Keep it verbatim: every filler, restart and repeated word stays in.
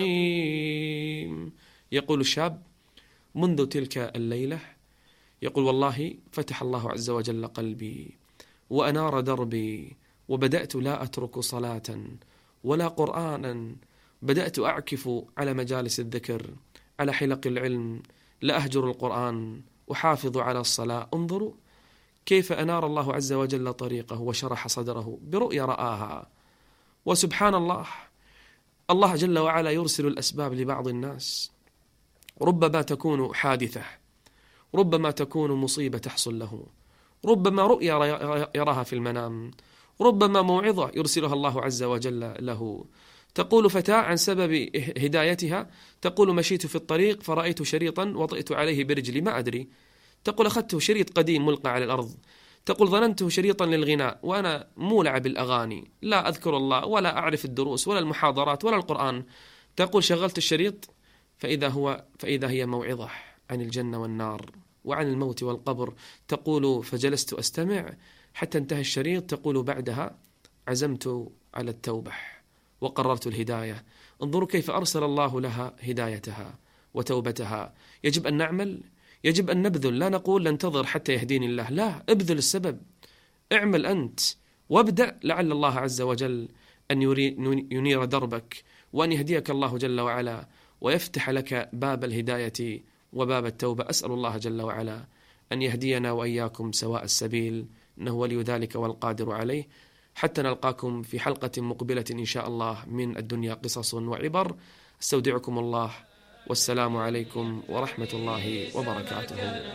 يقول الشاب: منذ تلك الليلة، يقول والله فتح الله عز وجل قلبي وأنار دربي، وبدأت لا أترك صلاة ولا قرآنا، بدأت أعكف على مجالس الذكر، على حلق العلم، لا أهجر القرآن، أحافظ على الصلاة. انظروا كيف أنار الله عز وجل طريقه وشرح صدره برؤيا رآها. وسبحان الله، الله جل وعلا يرسل الأسباب لبعض الناس، ربما تكون حادثة، ربما تكون مصيبة تحصل له، ربما رؤيا يراها في المنام، ربما موعظة يرسلها الله عز وجل له. تقول فتاة عن سبب هدايتها، تقول: مشيت في الطريق فرأيت شريطا وطئت عليه برجلي، ما أدري. تقول: أخذته شريط قديم ملقى على الأرض. تقول: ظننته شريطا للغناء وأنا مولع بالأغاني، لا أذكر الله ولا أعرف الدروس ولا المحاضرات ولا القرآن. تقول: شغلت الشريط فإذا, هو فإذا هي موعظة عن الجنة والنار وعن الموت والقبر. تقول: فجلست أستمع حتى انتهى الشريط. تقول: بعدها عزمت على التوبة وقررت الهداية. انظروا كيف أرسل الله لها هدايتها وتوبتها. يجب أن نعمل، يجب أن نبذل، لا نقول ننتظر حتى يهديني الله، لا، ابذل السبب، اعمل أنت وابدأ، لعل الله عز وجل أن ينير دربك وأن يهديك الله جل وعلا ويفتح لك باب الهداية وباب التوبة. أسأل الله جل وعلا أن يهدينا وإياكم سواء السبيل، إنه ولي ذلك والقادر عليه. حتى نلقاكم في حلقة مقبلة إن شاء الله من الدنيا قصص وعبر. استودعكم الله، والسلام عليكم ورحمة الله وبركاته.